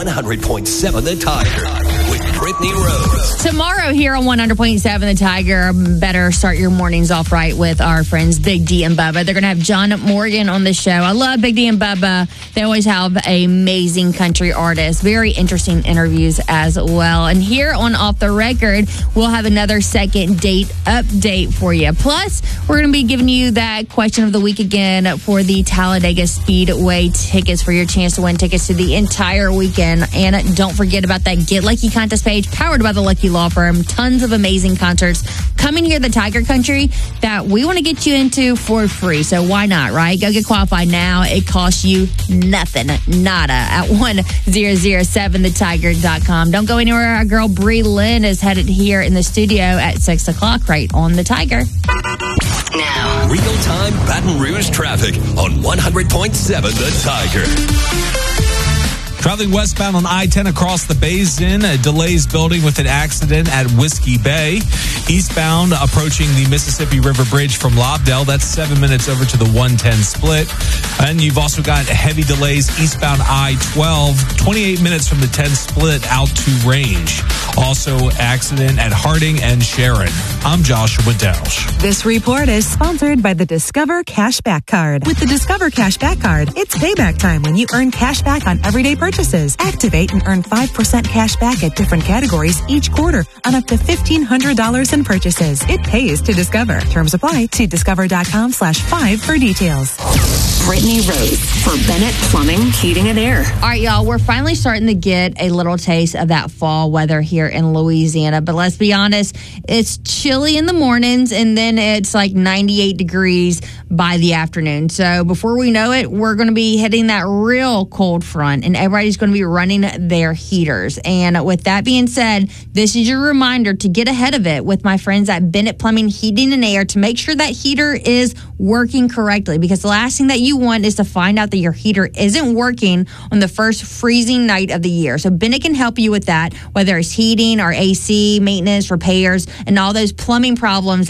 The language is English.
100.7 The Tiger with Brittany Rose. Tomorrow here on 100.7 The Tiger, better start your mornings off right with our friends Big D and Bubba. They're going to have John Morgan on the show. I love Big D and Bubba. They always have amazing country artists. Very interesting interviews as well. And here on Off the Record, we'll have another second date update for you. Plus, we're going to be giving you that question of the week again for the Talladega Speedway tickets for your chance to win tickets to the entire weekend. And don't forget about that Get Lucky contest page powered by the Lucky Law Firm. Tons of amazing concerts coming here to the Tiger Country that we want to get you into for free. So why not, right? Go get qualified now. It costs you nothing, nada, at 1007thetiger.com. Don't go anywhere. Our girl Bree Lynn is headed here in the studio at 6 o'clock right on the Tiger. Now, real-time Baton Rouge traffic on 100.7 The Tiger. Traveling westbound on I-10 across the Basin, delays building with an accident at Whiskey Bay. Eastbound approaching the Mississippi River Bridge from Lobdell. That's 7 minutes over to the 110 split. And you've also got heavy delays eastbound I-12, 28 minutes from the 10 split out to Range. Also, accident at Harding and Sharon. I'm Joshua Delsh. This report is sponsored by the Discover Cashback Card. With the Discover Cashback Card, it's payback time when you earn cash back on everyday purchases. Activate and earn 5% cash back at different categories each quarter on up to $1,500 in purchases. It pays to Discover. Terms apply. See discover.com/5 for details. Brittany Rose for Bennett Plumbing, Heating and Air. All right, y'all, we're finally starting to get a little taste of that fall weather here in Louisiana. But let's be honest, it's chilly in the mornings and then it's like 98 degrees by the afternoon. So before we know it, we're going to be hitting that real cold front and everybody's going to be running their heaters. And with that being said, this is your reminder to get ahead of it with my friends at Bennett Plumbing, Heating and Air to make sure that heater is working correctly, because the last thing that you want is to find out that your heater isn't working on the first freezing night of the year. So Bennett can help you with that, whether it's heating or AC, maintenance, repairs, and all those plumbing problems